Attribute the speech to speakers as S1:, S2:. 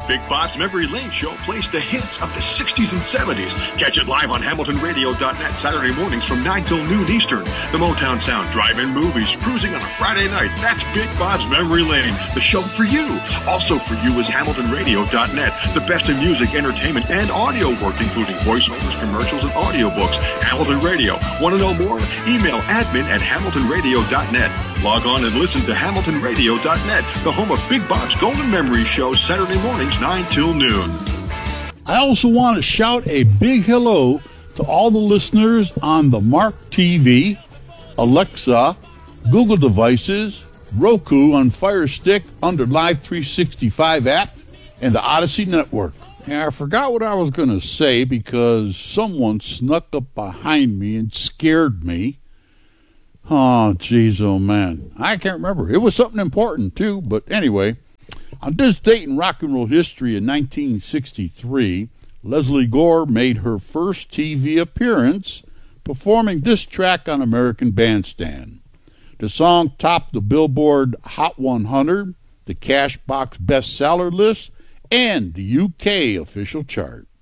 S1: Big Bob's Memory Lane Show plays the hits of the 60s and 70s. Catch it live on HamiltonRadio.net Saturday mornings from 9 till noon Eastern. The Motown Sound, drive-in movies, cruising on a Friday night. That's Big Bob's Memory Lane, the show for you. Also for you is HamiltonRadio.net, the best in music, entertainment, and audio work, including voiceovers, commercials, and audiobooks. Hamilton Radio. Want to know more? Email admin@HamiltonRadio.net. Log on and listen to HamiltonRadio.net, the home of Big Bob's Golden Memory Show, Saturday mornings, 9 till noon.
S2: I also want to shout a big hello to all the listeners on the Mark TV, Alexa, Google devices, Roku on Fire Stick under Live 365 app, and the Odyssey Network. And I forgot what I was going to say because someone snuck up behind me and scared me. Oh, geez, oh, man. I can't remember. It was something important, too. But anyway, on this date in rock and roll history in 1963, Leslie Gore made her first TV appearance performing this track on American Bandstand. The song topped the Billboard Hot 100, the Cashbox bestseller list, and the UK official chart.